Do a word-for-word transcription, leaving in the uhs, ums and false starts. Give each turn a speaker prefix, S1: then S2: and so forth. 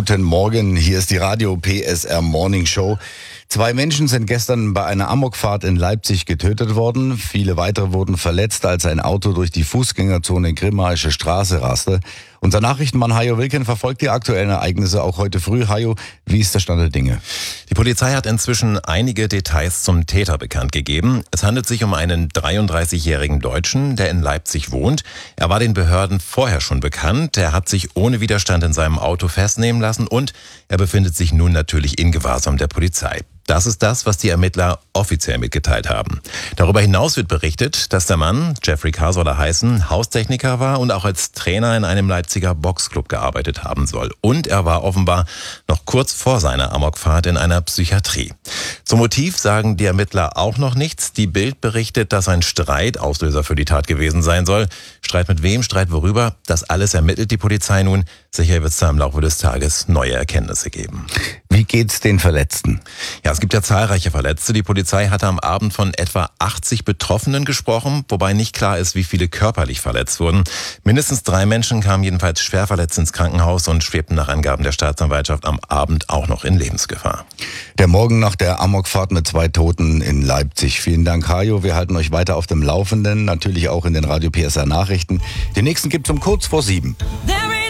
S1: Guten Morgen, hier ist die Radio P S R Morning Show. Zwei Menschen sind gestern bei einer Amokfahrt in Leipzig getötet worden. Viele weitere wurden verletzt, als ein Auto durch die Fußgängerzone Grimmaische Straße raste. Unser Nachrichtenmann Hajo Wilken verfolgt die aktuellen Ereignisse auch heute früh. Hajo, wie ist der Stand der Dinge?
S2: Die Polizei hat inzwischen einige Details zum Täter bekannt gegeben. Es handelt sich um einen dreiunddreißigjährigen Deutschen, der in Leipzig wohnt. Er war den Behörden vorher schon bekannt. Er hat sich ohne Widerstand in seinem Auto festnehmen lassen und er befindet sich nun natürlich in Gewahrsam der Polizei. Das ist das, was die Ermittler offiziell mitgeteilt haben. Darüber hinaus wird berichtet, dass der Mann, Jeffrey K. soll er heißen, Haustechniker war und auch als Trainer in einem Leipziger Boxclub gearbeitet haben soll. Und er war offenbar noch kurz vor seiner Amokfahrt in einer Psychiatrie. Zum Motiv sagen die Ermittler auch noch nichts. Die Bild berichtet, dass ein Streit Auslöser für die Tat gewesen sein soll. Streit mit wem, Streit worüber? Das alles ermittelt die Polizei nun. Sicher wird es da im Laufe des Tages neue Erkenntnisse geben.
S1: Wie geht's den Verletzten?
S2: Ja, es gibt ja zahlreiche Verletzte. Die Polizei hatte am Abend von etwa achtzig Betroffenen gesprochen, wobei nicht klar ist, wie viele körperlich verletzt wurden. Mindestens drei Menschen kamen jedenfalls schwer verletzt ins Krankenhaus und schwebten nach Angaben der Staatsanwaltschaft am Abend auch noch in Lebensgefahr.
S1: Der Morgen nach der Amokfahrt mit zwei Toten in Leipzig. Vielen Dank, Hajo. Wir halten euch weiter auf dem Laufenden, natürlich auch in den Radio P S R Nachrichten. Den nächsten gibt's um kurz vor sieben.